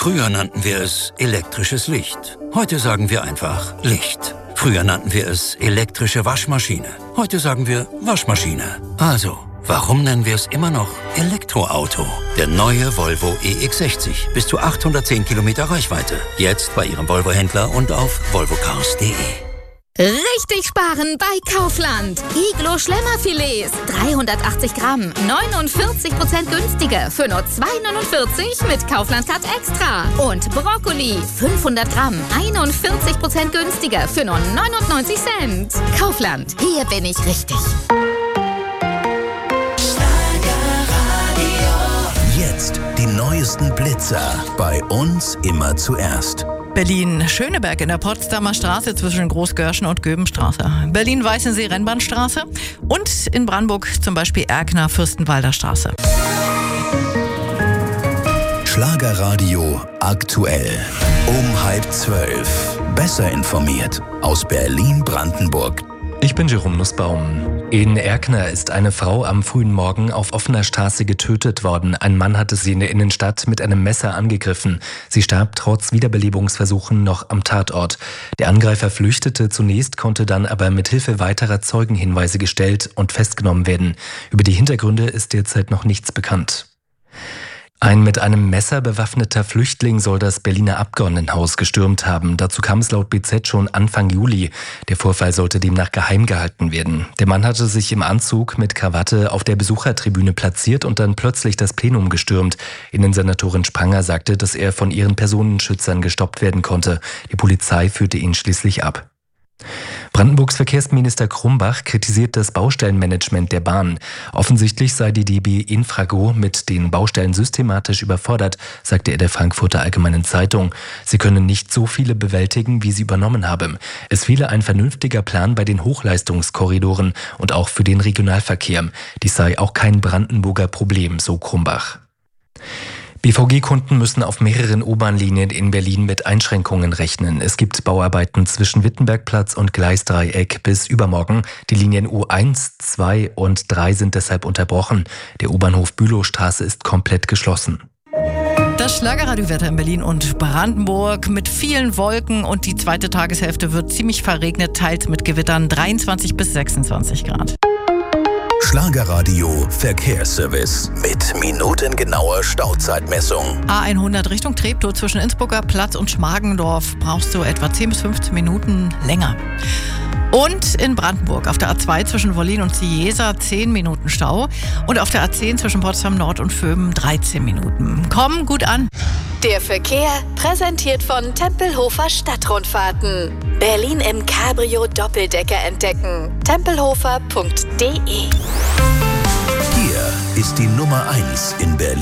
Früher nannten wir es elektrisches Licht. Heute sagen wir einfach Licht. Früher nannten wir es elektrische Waschmaschine. Heute sagen wir Waschmaschine. Also, warum nennen wir es immer noch Elektroauto? Der neue Volvo EX60. Bis zu 810 Kilometer Reichweite. Jetzt bei Ihrem Volvo-Händler und auf volvocars.de. Richtig sparen bei Kaufland. Iglo Schlemmerfilets, 380 Gramm, 49% günstiger für nur 2,49 mit Kaufland Cut Extra. Und Brokkoli, 500 Gramm, 41% günstiger für nur 99 Cent. Kaufland, hier bin ich richtig. Jetzt die neuesten Blitzer. Bei uns immer zuerst. Berlin-Schöneberg in der Potsdamer Straße zwischen Großgörschen und Göbenstraße. Berlin-Weißensee-Rennbahnstraße und in Brandenburg zum Beispiel Erkner-Fürstenwalder Straße. Schlagerradio aktuell. Um 11:30. Besser informiert aus Berlin-Brandenburg. Ich bin Jerome Nussbaum. In Erkner ist eine Frau am frühen Morgen auf offener Straße getötet worden. Ein Mann hatte sie in der Innenstadt mit einem Messer angegriffen. Sie starb trotz Wiederbelebungsversuchen noch am Tatort. Der Angreifer flüchtete zunächst, konnte dann aber mit Hilfe weiterer Zeugenhinweise gestellt und festgenommen werden. Über die Hintergründe ist derzeit noch nichts bekannt. Ein mit einem Messer bewaffneter Flüchtling soll das Berliner Abgeordnetenhaus gestürmt haben. Dazu kam es laut BZ schon Anfang Juli. Der Vorfall sollte demnach geheim gehalten werden. Der Mann hatte sich im Anzug mit Krawatte auf der Besuchertribüne platziert und dann plötzlich das Plenum gestürmt. Innensenatorin Spranger sagte, dass er von ihren Personenschützern gestoppt werden konnte. Die Polizei führte ihn schließlich ab. Brandenburgs Verkehrsminister Krumbach kritisiert das Baustellenmanagement der Bahn. Offensichtlich sei die DB Infrago mit den Baustellen systematisch überfordert, sagte er der Frankfurter Allgemeinen Zeitung. Sie können nicht so viele bewältigen, wie sie übernommen haben. Es fehle ein vernünftiger Plan bei den Hochleistungskorridoren und auch für den Regionalverkehr. Dies sei auch kein Brandenburger Problem, so Krumbach. BVG-Kunden müssen auf mehreren U-Bahn-Linien in Berlin mit Einschränkungen rechnen. Es gibt Bauarbeiten zwischen Wittenbergplatz und Gleisdreieck bis übermorgen. Die Linien U1, 2 und 3 sind deshalb unterbrochen. Der U-Bahnhof Bülowstraße ist komplett geschlossen. Das Schlagerradiowetter in Berlin und Brandenburg mit vielen Wolken und die zweite Tageshälfte wird ziemlich verregnet, teils mit Gewittern 23 bis 26 Grad. Schlagerradio Verkehrsservice mit minutengenauer Stauzeitmessung. A100 Richtung Treptow zwischen Innsbrucker Platz und Schmargendorf brauchst du etwa 10 bis 15 Minuten länger. Und in Brandenburg auf der A2 zwischen Wollin und Ciesa 10 Minuten Stau und auf der A10 zwischen Potsdam Nord und Vöben 13 Minuten. Komm gut an. Der Verkehr präsentiert von Tempelhofer Stadtrundfahrten. Berlin im Cabrio Doppeldecker entdecken. Tempelhofer.de. Hier ist die Nummer 1 in Berlin.